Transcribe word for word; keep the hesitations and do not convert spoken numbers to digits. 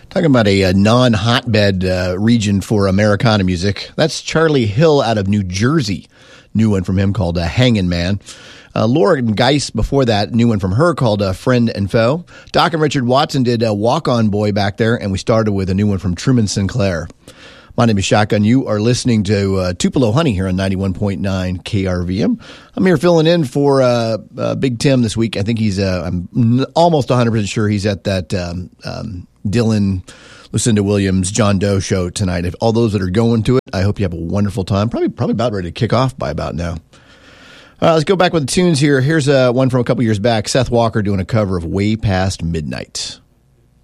Talking about a, a non-hotbed uh, region for Americana music. That's Charlie Hill out of New Jersey. New one from him called uh, Hangin' Man. Uh, Laura Geis before that, new one from her called uh, Friend and Foe. Doc and Richard Watson did uh, Walk On Boy back there, and we started with a new one from Truman Sinclair. My name is Shotgun. You are listening to uh, Tupelo Honey here on ninety-one point nine K R V M. I'm here filling in for uh, uh, Big Tim this week. I think he's, uh, I'm n- almost one hundred percent sure he's at that um, um, Dylan, Lucinda Williams, John Doe show tonight. If all those that are going to it, I hope you have a wonderful time. Probably probably about ready to kick off by about now. All right, let's go back with the tunes here. Here's uh, one from a couple years back. Seth Walker doing a cover of Way Past Midnight.